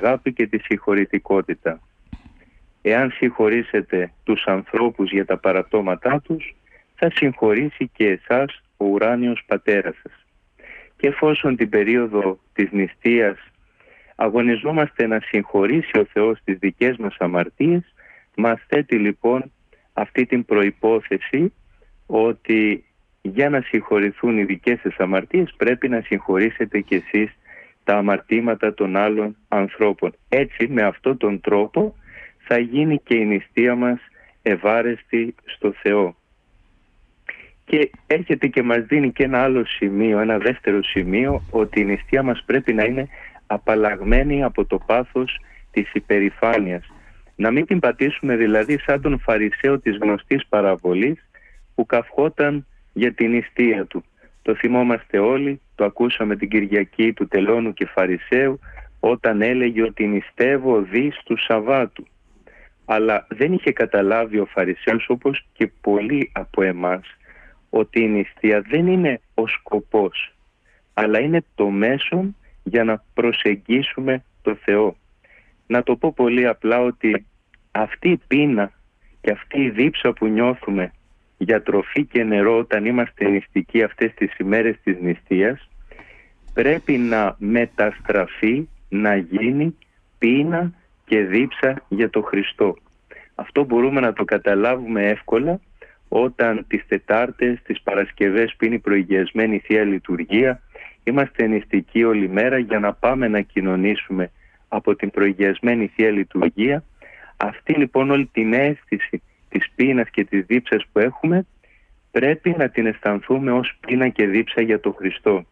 αγάπη και τη συγχωρητικότητα. Εάν συγχωρήσετε τους ανθρώπους για τα παραπτώματά τους, θα συγχωρήσει και εσάς ο ουράνιος πατέρας σας. Και εφόσον την περίοδο της νηστείας αγωνιζόμαστε να συγχωρήσει ο Θεός τις δικές μας αμαρτίες, μας θέτει λοιπόν αυτή την προϋπόθεση ότι για να συγχωρηθούν οι δικές σας αμαρτίες πρέπει να συγχωρήσετε κι εσείς τα αμαρτήματα των άλλων ανθρώπων. Έτσι, με αυτόν τον τρόπο θα γίνει και η νηστεία μας ευάρεστη στο Θεό. Και έρχεται και μας δίνει και ένα άλλο σημείο, ένα δεύτερο σημείο, ότι η νηστεία μας πρέπει να είναι απαλλαγμένη από το πάθος της υπερηφάνειας. Να μην την πατήσουμε δηλαδή σαν τον Φαρισαίο της γνωστής παραβολής που καυχόταν για την νηστεία του. Το θυμόμαστε όλοι, το ακούσαμε την Κυριακή του Τελώνου και Φαρισαίου όταν έλεγε ότι νηστεύω δις του Σαββάτου. Αλλά δεν είχε καταλάβει ο Φαρισαίος, όπως και πολλοί από εμάς, ότι η νηστεία δεν είναι ο σκοπός, αλλά είναι το μέσον για να προσεγγίσουμε το Θεό. Να το πω πολύ απλά ότι αυτή η πείνα και αυτή η δίψα που νιώθουμε για τροφή και νερό όταν είμαστε νηστικοί αυτές τις ημέρες της νηστείας πρέπει να μεταστραφεί, να γίνει πείνα και δίψα για το Χριστό. Αυτό μπορούμε να το καταλάβουμε εύκολα όταν τις Τετάρτες, τις Παρασκευές που είναι η προηγιασμένη Θεία Λειτουργία, είμαστε νηστικοί όλη μέρα για να πάμε να κοινωνήσουμε από την προηγιασμένη Θεία Λειτουργία. Αυτή λοιπόν όλη την αίσθηση της πείνας και της δίψας που έχουμε πρέπει να την αισθανθούμε ως πείνα και δίψα για το Χριστό.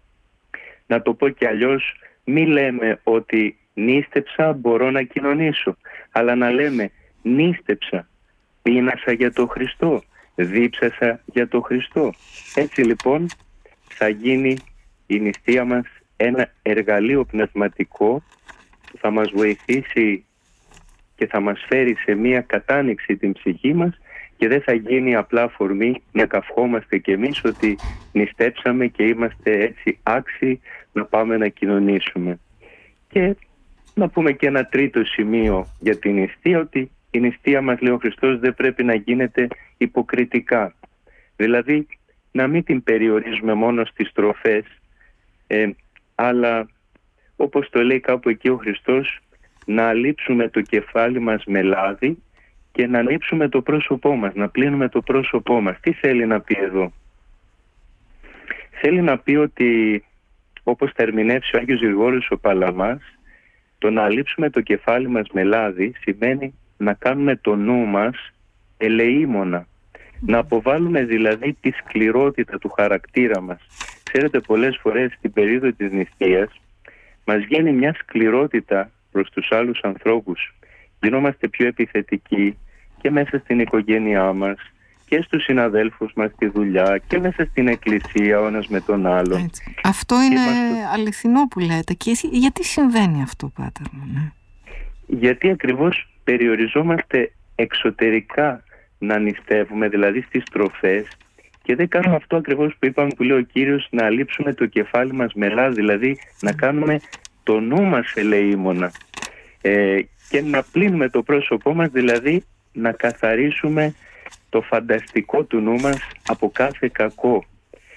Να το πω και αλλιώς, μη λέμε ότι νήστεψα, μπορώ να κοινωνήσω, αλλά να λέμε νήστεψα, πείνασα για το Χριστό, δίψασα για το Χριστό. Έτσι λοιπόν θα γίνει η νηστεία μας ένα εργαλείο πνευματικό που θα μας βοηθήσει και θα μας φέρει σε μία κατάνοιξη την ψυχή μας και δεν θα γίνει απλά αφορμή να καυχόμαστε κι εμείς ότι νηστέψαμε και είμαστε έτσι άξιοι να πάμε να κοινωνήσουμε. Και να πούμε και ένα τρίτο σημείο για την νηστεία, ότι η νηστεία μας, λέει ο Χριστός, δεν πρέπει να γίνεται υποκριτικά. Δηλαδή να μην την περιορίζουμε μόνο στις τροφές, αλλά όπως το λέει κάπου εκεί ο Χριστός, να αλείψουμε το κεφάλι μας με λάδι και να αλείψουμε το πρόσωπό μας, να πλύνουμε το πρόσωπό μας. Τι θέλει να πει εδώ? Θέλει να πει ότι, όπως θα ερμηνεύσει ο Άγιος Γρηγόριος ο Παλαμάς, το να αλείψουμε το κεφάλι μας με λάδι σημαίνει να κάνουμε το νου μας ελεήμονα. Να αποβάλουμε δηλαδή τη σκληρότητα του χαρακτήρα μας. Ξέρετε, πολλές φορές στην περίοδο της νηστείας μας βγαίνει μια σκληρότητα προς τους άλλους ανθρώπους. Γινόμαστε πιο επιθετικοί και μέσα στην οικογένειά μας και στους συναδέλφους μας στη δουλειά και μέσα στην εκκλησία ο ένας με τον άλλον. Έτσι. Αυτό είναι αληθινό που λέτε. Και γιατί συμβαίνει αυτό, Πάτερ μου? Γιατί ακριβώς περιοριζόμαστε εξωτερικά να νηστεύουμε, δηλαδή στις τροφές, και δεν κάνουμε αυτό ακριβώς που είπαμε, που λέει ο Κύριος, να αλείψουμε το κεφάλι μας με λάδι, δηλαδή να κάνουμε το νου μας ελεήμονα και να πλύνουμε το πρόσωπό μας, δηλαδή να καθαρίσουμε το φανταστικό του νου μας από κάθε κακό.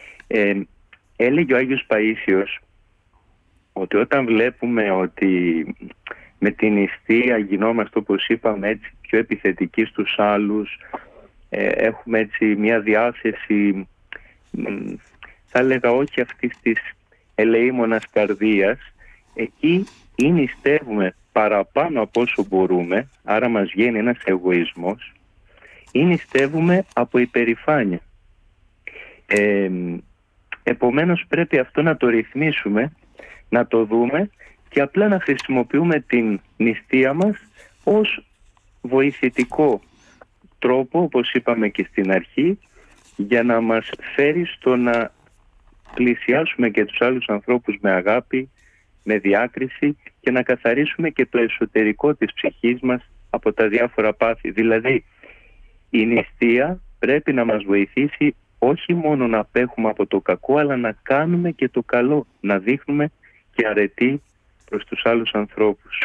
Έλεγε ο Άγιος Παΐσιος ότι όταν βλέπουμε ότι με την νηστεία γινόμαστε, όπως είπαμε, έτσι πιο επιθετικοί στους άλλους, έχουμε έτσι μια διάθεση, θα έλεγα όχι αυτής της ελεήμονας καρδίας, εκεί ή νηστεύουμε παραπάνω από όσο μπορούμε, άρα μας βγαίνει ένας εγωισμός, ή νηστεύουμε από υπερηφάνεια. Επομένως πρέπει αυτό να το ρυθμίσουμε, να το δούμε και απλά να χρησιμοποιούμε την νηστεία μας ως βοηθητικό τρόπο, όπως είπαμε και στην αρχή, για να μας φέρει στο να πλησιάσουμε και τους άλλους ανθρώπους με αγάπη, με διάκριση και να καθαρίσουμε και το εσωτερικό της ψυχής μας από τα διάφορα πάθη. Δηλαδή η νηστεία πρέπει να μας βοηθήσει όχι μόνο να απέχουμε από το κακό, αλλά να κάνουμε και το καλό, να δείχνουμε και αρετή προς τους άλλους ανθρώπους.